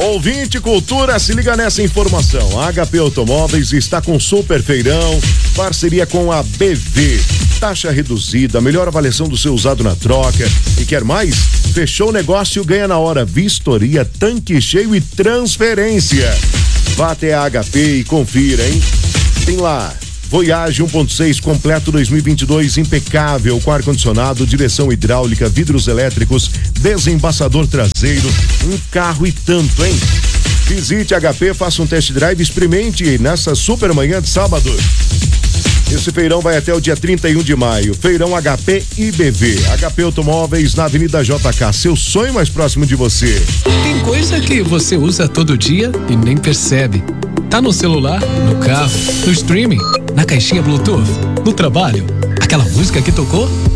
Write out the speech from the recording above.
Ouvinte Cultura, se liga nessa informação. A HP Automóveis está com super feirão, parceria com a BV. Taxa reduzida, melhor avaliação do seu usado na troca. E quer mais? Fechou o negócio, ganha na hora vistoria, tanque cheio e transferência. Vá até a HP e confira, hein? Tem lá Voyage 1.6 completo 2022 impecável, com ar-condicionado, direção hidráulica, vidros elétricos, desembaçador traseiro, um carro e tanto, hein? Visite a HP, faça um test drive, experimente nessa super manhã de sábado. Esse feirão vai até o dia 31 de maio. Feirão HP IBV. HP Automóveis na Avenida JK. Seu sonho mais próximo de você. Tem coisa que você usa todo dia e nem percebe. Tá no celular, no carro, no streaming, na caixinha Bluetooth, no trabalho. Aquela música que tocou